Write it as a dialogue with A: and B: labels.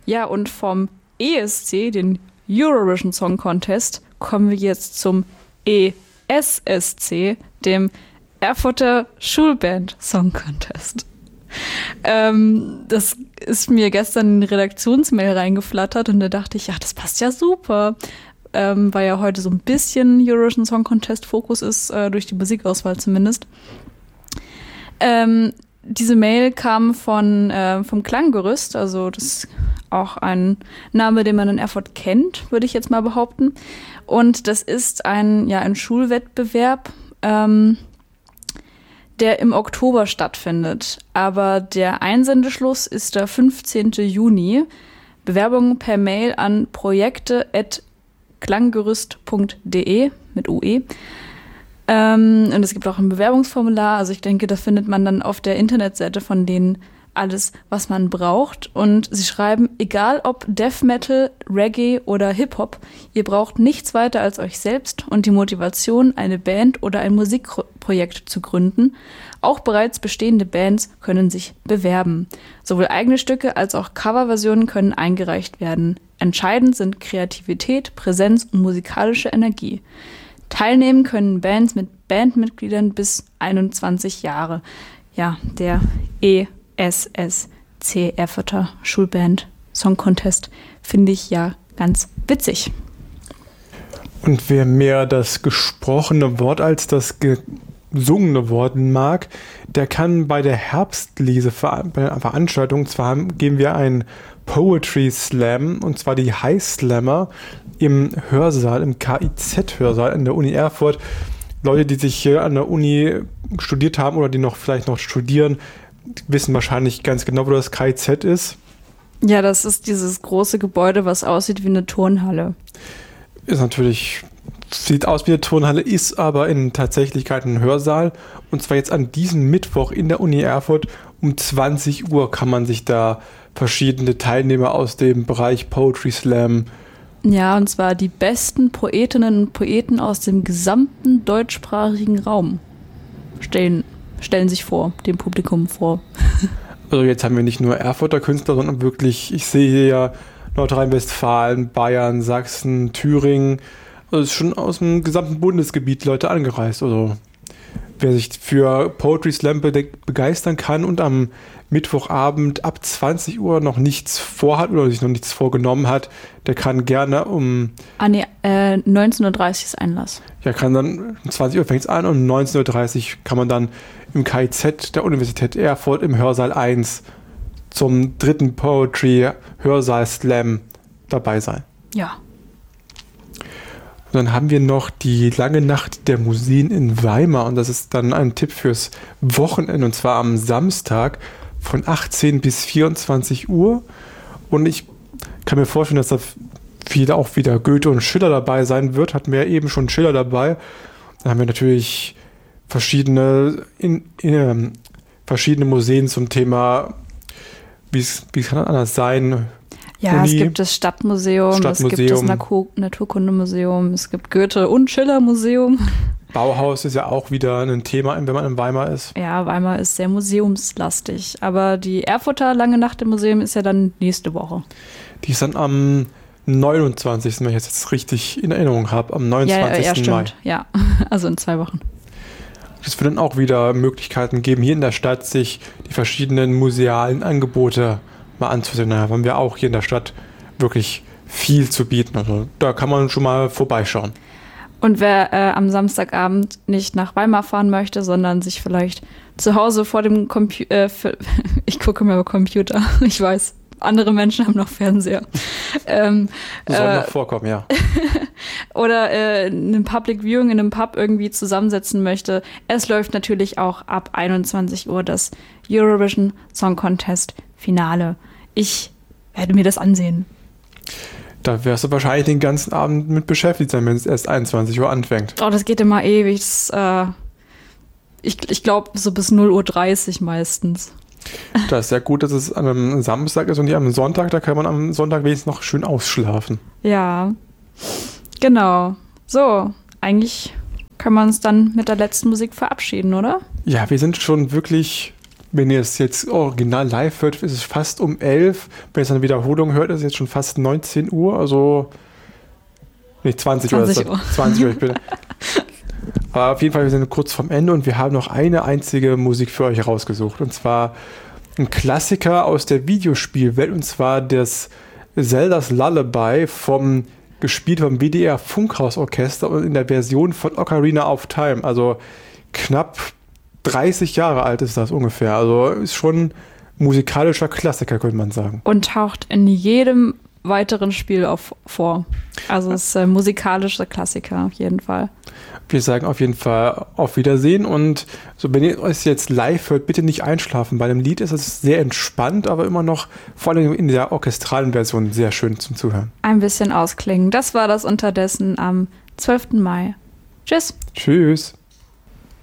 A: Ja, und vom ESC, den Eurovision Song Contest, kommen wir jetzt zum ESSC, dem Erfurter Schulband Song Contest. Das ist mir gestern in die Redaktionsmail reingeflattert und da dachte ich, ja, das passt ja super. Weil ja heute so ein bisschen Eurovision Song Contest Fokus ist, durch die Musikauswahl zumindest. Diese Mail kam vom Klanggerüst, also das ist auch ein Name, den man in Erfurt kennt, würde ich jetzt mal behaupten. Und das ist ein Schulwettbewerb, der im Oktober stattfindet. Aber der Einsendeschluss ist der 15. Juni. Bewerbungen per Mail an projekte@klanggerüst.de mit UE. Und es gibt auch ein Bewerbungsformular. Also ich denke, da findet man dann auf der Internetseite von denen alles, was man braucht. Und sie schreiben, egal ob Death Metal, Reggae oder Hip-Hop, ihr braucht nichts weiter als euch selbst und die Motivation, eine Band oder ein Musikprojekt zu gründen. Auch bereits bestehende Bands können sich bewerben. Sowohl eigene Stücke als auch Coverversionen können eingereicht werden. Entscheidend sind Kreativität, Präsenz und musikalische Energie. Teilnehmen können Bands mit Bandmitgliedern bis 21 Jahre. Ja, der ESSC, Erfurter Schulband Song Contest, finde ich ja ganz witzig.
B: Und wer mehr das gesprochene Wort als das gesungene Wort mag, der kann bei der Herbstlese-Veranstaltung, zwar geben wir einen Poetry Slam, und zwar die High Slammer im Hörsaal, im KIZ-Hörsaal an der Uni Erfurt. Leute, die sich hier an der Uni studiert haben oder die vielleicht noch studieren, wissen wahrscheinlich ganz genau, wo das KIZ ist.
A: Ja, das ist dieses große Gebäude, was aussieht wie eine Turnhalle.
B: Sieht aus wie eine Turnhalle, ist aber in Tatsächlichkeit ein Hörsaal. Und zwar jetzt an diesem Mittwoch in der Uni Erfurt um 20 Uhr kann man sich da verschiedene Teilnehmer aus dem Bereich Poetry Slam.
A: Ja, und zwar die besten Poetinnen und Poeten aus dem gesamten deutschsprachigen Raum stellen sich dem Publikum vor.
B: Also jetzt haben wir nicht nur Erfurter Künstler, sondern wirklich, ich sehe hier ja Nordrhein-Westfalen, Bayern, Sachsen, Thüringen. Also es ist schon aus dem gesamten Bundesgebiet Leute angereist. Also wer sich für Poetry Slam begeistern kann und am Mittwochabend ab 20 Uhr noch nichts vorhat oder sich noch nichts vorgenommen hat, der kann gerne
A: 19.30 Uhr ist Einlass.
B: Ja, kann dann um 20 Uhr fängt es an und um 19.30 Uhr kann man dann im KIZ der Universität Erfurt im Hörsaal 1 zum 3. Poetry Hörsaal Slam dabei sein.
A: Ja.
B: Und dann haben wir noch die lange Nacht der Museen in Weimar und das ist dann ein Tipp fürs Wochenende und zwar am Samstag von 18 bis 24 Uhr und ich kann mir vorstellen, dass da auch wieder Goethe und Schiller dabei sein wird. Hatten wir ja eben schon Schiller dabei. Dann haben wir natürlich verschiedene Museen zum Thema, wie kann das anders sein?
A: Ja, es gibt das Stadtmuseum, es gibt das Naturkundemuseum, es gibt Goethe- und Schiller-Museum.
B: Bauhaus ist ja auch wieder ein Thema, wenn man in Weimar ist.
A: Ja, Weimar ist sehr museumslastig. Aber die Erfurter Lange Nacht im Museum ist ja dann nächste Woche. Die
B: ist dann am 29., wenn ich jetzt richtig in Erinnerung habe, am 29.
A: Ja, stimmt.
B: Mai.
A: Ja, also in 2 Wochen.
B: Es wird dann auch wieder Möglichkeiten geben, hier in der Stadt sich die verschiedenen musealen Angebote mal anzusehen. Da haben wir auch hier in der Stadt wirklich viel zu bieten. Also da kann man schon mal vorbeischauen.
A: Und wer am Samstagabend nicht nach Weimar fahren möchte, sondern sich vielleicht zu Hause vor dem Computer, ich gucke mir über Computer, ich weiß, andere Menschen haben noch Fernseher.
B: Soll noch vorkommen, ja.
A: Oder ein Public Viewing in einem Pub irgendwie zusammensetzen möchte. Es läuft natürlich auch ab 21 Uhr das Eurovision Song Contest Finale. Ich werde mir das ansehen.
B: Da wirst du wahrscheinlich den ganzen Abend mit beschäftigt sein, wenn es erst 21 Uhr anfängt.
A: Oh, das geht immer ewig. Ich glaube so bis 0:30 Uhr meistens.
B: Das ist ja gut, dass es an einem Samstag ist und nicht am Sonntag. Da kann man am Sonntag wenigstens noch schön ausschlafen.
A: Ja, genau. So, eigentlich können wir uns dann mit der letzten Musik verabschieden, oder?
B: Ja, wir sind schon wirklich wenn ihr es jetzt original live hört, ist es fast um 11. Wenn ihr es eine Wiederholung hört, ist es jetzt schon fast 19 Uhr. Also, nicht 20 Uhr. 20 Uhr, ich bin. Aber auf jeden Fall, wir sind kurz vorm Ende und wir haben noch eine einzige Musik für euch rausgesucht. Und zwar ein Klassiker aus der Videospielwelt. Und zwar das Zelda's Lullaby gespielt vom WDR Funkhausorchester und in der Version von Ocarina of Time. Also knapp 30 Jahre alt ist das ungefähr. Also ist schon musikalischer Klassiker, könnte man sagen.
A: Und taucht in jedem weiteren Spiel vor. Also es ist musikalischer Klassiker auf jeden Fall.
B: Wir sagen auf jeden Fall auf Wiedersehen und so, wenn ihr es jetzt live hört, bitte nicht einschlafen. Bei dem Lied ist es sehr entspannt, aber immer noch vor allem in der orchestralen Version sehr schön zum Zuhören.
A: Ein bisschen ausklingen. Das war das unterdessen am 12. Mai. Tschüss.
B: Tschüss.